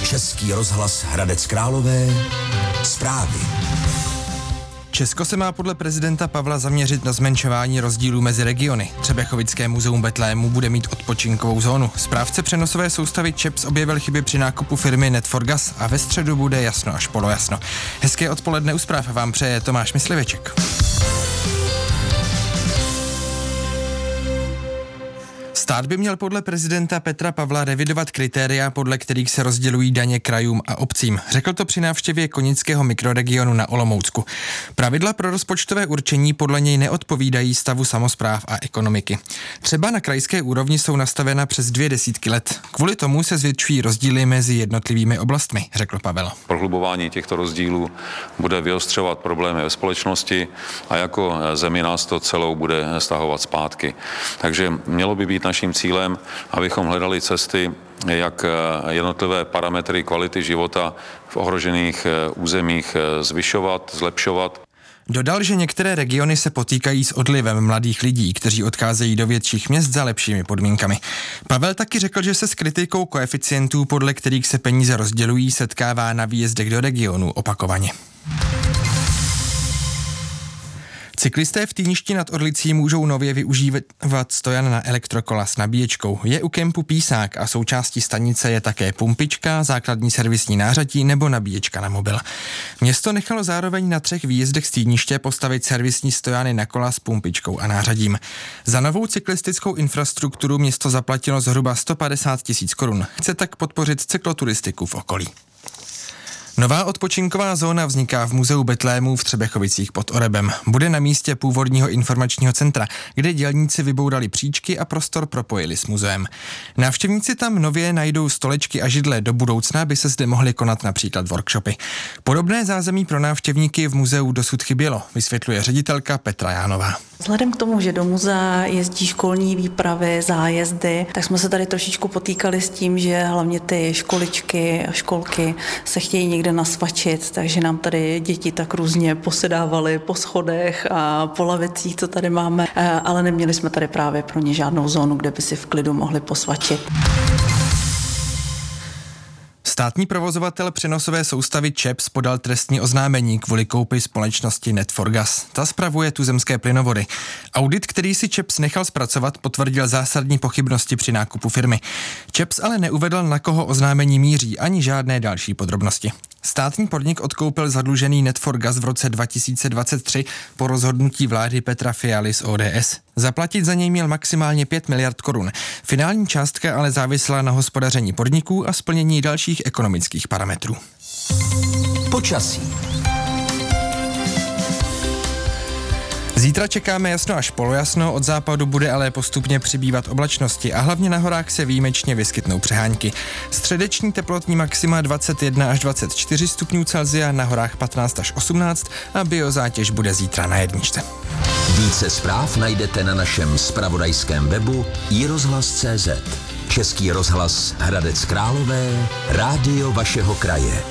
Český rozhlas Hradec Králové. Zprávy. Česko se má podle prezidenta Pavla zaměřit na zmenšování rozdílů mezi regiony. Třebechovické muzeum Betlému bude mít odpočinkovou zónu. Správce přenosové soustavy ČEPS objevil chyby při nákupu firmy Net4Gas a ve středu bude jasno až polojasno. Hezké odpoledne u zpráv vám přeje Tomáš Mysliveček. Stát by měl podle prezidenta Petra Pavla revidovat kritéria, podle kterých se rozdělují daně krajům a obcím. Řekl to při návštěvě Konického mikroregionu na Olomoucku. Pravidla pro rozpočtové určení podle něj neodpovídají stavu samospráv a ekonomiky. Třeba na krajské úrovni jsou nastavena přes 20 let. Kvůli tomu se zvětšují rozdíly mezi jednotlivými oblastmi, řekl Pavel. Prohlubování těchto rozdílů bude vyostřovat problémy ve společnosti a jako zemi nás to celou bude stahovat zpátky. Takže mělo by být naším cílem, abychom hledali cesty, jak jednotlivé parametry kvality života v ohrožených územích zvyšovat, zlepšovat. Dodal, že některé regiony se potýkají s odlivem mladých lidí, kteří odcházejí do větších měst za lepšími podmínkami. Pavel taky řekl, že se s kritikou koeficientů, podle kterých se peníze rozdělují, setkává na výjezdech do regionů opakovaně. Cyklisté v Týništi nad Orlicí můžou nově využívat stojan na elektrokola s nabíječkou. Je u kempu Písák a součástí stanice je také pumpička, základní servisní nářadí nebo nabíječka na mobil. Město nechalo zároveň na 3 výjezdech z Týniště postavit servisní stojany na kola s pumpičkou a nářadím. Za novou cyklistickou infrastrukturu město zaplatilo zhruba 150 000 korun. Chce tak podpořit cykloturistiku v okolí. Nová odpočinková zóna vzniká v muzeu Betlému v Třebechovicích pod Orebem. Bude na místě původního informačního centra, kde dělníci vybourali příčky a prostor propojili s muzeem. Návštěvníci tam nově najdou stolečky a židle, do budoucna by se zde mohly konat například workshopy. Podobné zázemí pro návštěvníky v muzeu dosud chybělo, vysvětluje ředitelka Petra Jánová. Vzhledem k tomu, že do muzea jezdí školní výpravy, zájezdy, tak jsme se tady trošičku potýkali s tím, že hlavně ty školičky a školky se chtějí někde nasvačit, takže nám tady děti tak různě posedávaly po schodech a po lavicích, co tady máme, ale neměli jsme tady právě pro ně žádnou zónu, kde by si v klidu mohli posvačit. Státní provozovatel přenosové soustavy ČEPS podal trestní oznámení kvůli koupi společnosti Net4Gas. Ta spravuje tuzemské plynovody. Audit, který si ČEPS nechal zpracovat, potvrdil zásadní pochybnosti při nákupu firmy. ČEPS ale neuvedl, na koho oznámení míří, ani žádné další podrobnosti. Státní podnik odkoupil zadlužený Net4Gas v roce 2023 po rozhodnutí vlády Petra Fialy z ODS. Zaplatit za něj měl maximálně 5 miliard korun. Finální částka ale závisela na hospodaření podniků a splnění dalších ekonomických parametrů. Počasí. Zítra čekáme jasno až polojasno, od západu bude ale postupně přibývat oblačnosti a hlavně na horách se výjimečně vyskytnou přehánky. Středeční teplotní maxima 21 až 24 stupňů Celsia, na horách 15 až 18 a biozátěž bude zítra na 1. Více zpráv najdete na našem zpravodajském webu iRozhlas.cz. Český rozhlas Hradec Králové, rádio vašeho kraje.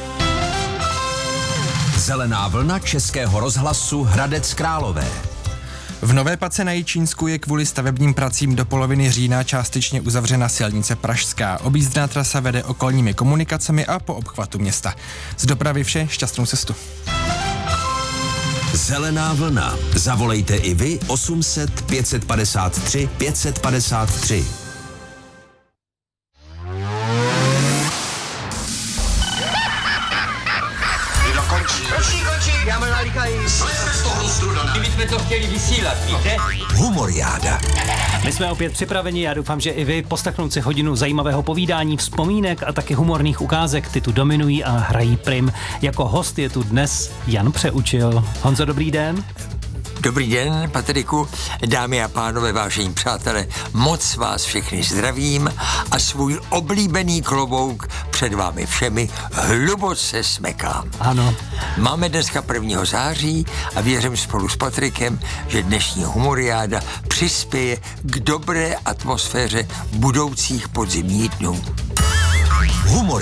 Zelená vlna Českého rozhlasu Hradec Králové. V Nové Pace na Jičínsku je kvůli stavebním pracím do poloviny října částečně uzavřena silnice Pražská. Objízdná trasa vede okolními komunikacemi a po obchvatu města. Z dopravy vše, šťastnou cestu. Zelená vlna. Zavolejte i vy 800 553 553. Já mám nalíkají. My jsme to chtěli vysílat, víte? Humoriáda. My jsme opět připraveni, já doufám, že i vy poslechnout si hodinu zajímavého povídání, vzpomínek a taky humorných ukázek. Ty tu dominují a hrají prim. Jako host je tu dnes Jan Přeučil. Honzo, dobrý den. Dobrý den, Patriku, dámy a pánové, vážení přátelé, moc vás všechny zdravím a svůj oblíbený klobouk před vámi všemi hluboce smekám. Ano. Máme dneska 1. září a věřím spolu s Patrikem, že dnešní humoriáda přispěje k dobré atmosféře budoucích podzimních dnů. Humor